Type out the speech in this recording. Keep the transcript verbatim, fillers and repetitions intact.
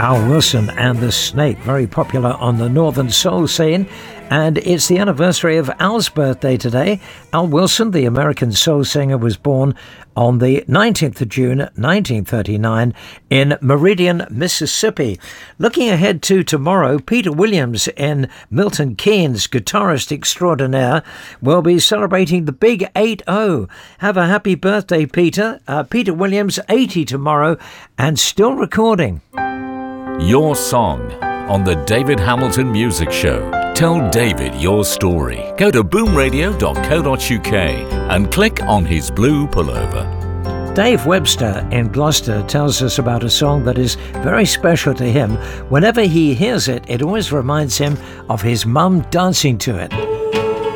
Al Wilson and the Snake, very popular on the Northern Soul scene. And it's the anniversary of Al's birthday today. Al Wilson, the American soul singer, was born on the nineteenth of June, nineteen thirty-nine, in Meridian, Mississippi. Looking ahead to tomorrow, Peter Williams in Milton Keynes, guitarist extraordinaire, will be celebrating the big eight oh. Have a happy birthday, Peter. Uh, Peter Williams, eighty tomorrow, and still recording. Your song on the David Hamilton Music Show. Tell David your story. Go to boom radio dot co dot uk and click on his blue pullover. Dave Webster in Gloucester tells us about a song that is very special to him. Whenever he hears it, it always reminds him of his mum dancing to it.